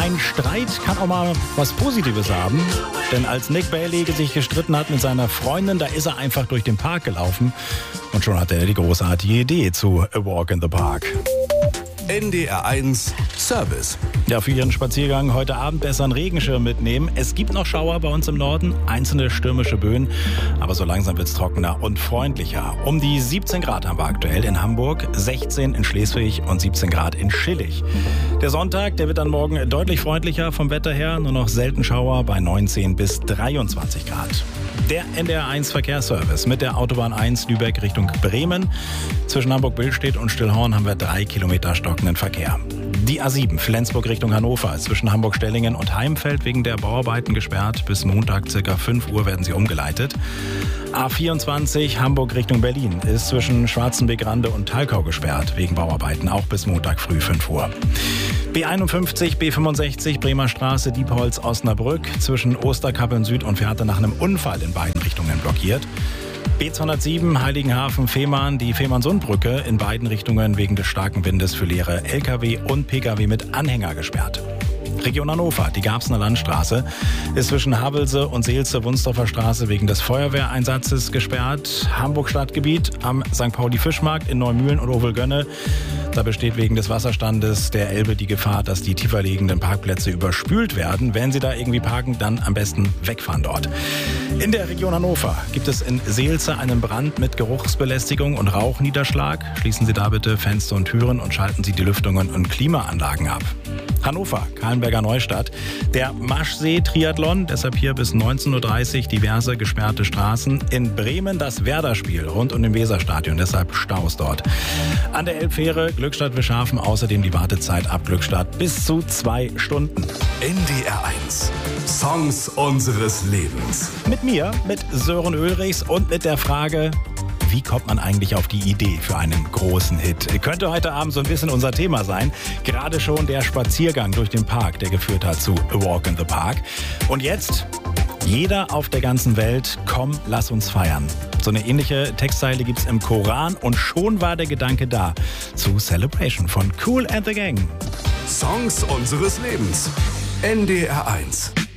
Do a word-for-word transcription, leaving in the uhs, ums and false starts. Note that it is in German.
ein Streit kann auch mal was Positives haben. Denn als Nick Bailey sich gestritten hat mit seiner Freundin, da ist er einfach durch den Park gelaufen. Und schon hatte er die großartige Idee zu A Walk in the Park. N D R eins Service. Ja, für Ihren Spaziergang heute Abend besser einen Regenschirm mitnehmen. Es gibt noch Schauer bei uns im Norden, einzelne stürmische Böen, aber so langsam wird's trockener und freundlicher. Um die siebzehn Grad haben wir aktuell in Hamburg, sechzehn in Schleswig und siebzehn Grad in Schillig. Der Sonntag, der wird dann morgen deutlich freundlicher vom Wetter her, nur noch selten Schauer bei neunzehn bis dreiundzwanzig Grad. Der N D R eins Verkehrsservice mit der Autobahn eins Lübeck Richtung Bremen. Zwischen Hamburg-Billstedt und Stillhorn haben wir drei Kilometer stockenden Verkehr. Die A sieben Flensburg Richtung Hannover ist zwischen Hamburg-Stellingen und Heimfeld wegen der Bauarbeiten gesperrt. Bis Montag ca. fünf Uhr werden sie umgeleitet. A vierundzwanzig Hamburg Richtung Berlin ist zwischen Schwarzenbeck-Rande und Talkau gesperrt wegen Bauarbeiten, auch bis Montag früh fünf Uhr. B einundfünfzig, B fünfundsechzig, Bremer Straße, Diepholz, Osnabrück zwischen Osterkappeln Süd und Fährte nach einem Unfall in beiden Richtungen blockiert. B zweihundertsieben, Heiligenhafen, Fehmarn, die Fehmarnsundbrücke in beiden Richtungen wegen des starken Windes für leere L K W und P K W mit Anhänger gesperrt. Region Hannover, die Garbsener Landstraße, ist zwischen Havelse und Seelze-Wunsdorfer Straße wegen des Feuerwehreinsatzes gesperrt. Hamburg-Stadtgebiet am Sankt Pauli-Fischmarkt in Neumühlen und Ovelgönne. Da besteht wegen des Wasserstandes der Elbe die Gefahr, dass die tiefer liegenden Parkplätze überspült werden. Wenn Sie da irgendwie parken, dann am besten wegfahren dort. In der Region Hannover gibt es in Seelze einen Brand mit Geruchsbelästigung und Rauchniederschlag. Schließen Sie da bitte Fenster und Türen und schalten Sie die Lüftungen und Klimaanlagen ab. Hannover, Kahlenberger Neustadt, der Maschsee-Triathlon, deshalb hier bis neunzehn Uhr dreißig diverse gesperrte Straßen. In Bremen das Werder-Spiel rund um den Weserstadion, deshalb Staus dort. An der Elbfähre Glückstadt-Wischhafen außerdem die Wartezeit ab Glückstadt bis zu zwei Stunden. N D R eins Songs unseres Lebens. Mit mir, mit Sören Ulrichs und mit der Frage: Wie kommt man eigentlich auf die Idee für einen großen Hit? Könnte heute Abend so ein bisschen unser Thema sein. Gerade schon der Spaziergang durch den Park, der geführt hat zu A Walk in the Park. Und jetzt, jeder auf der ganzen Welt, komm, lass uns feiern. So eine ähnliche Textzeile gibt's im Koran und schon war der Gedanke da zu Celebration von Kool and the Gang. Songs unseres Lebens. N D R eins.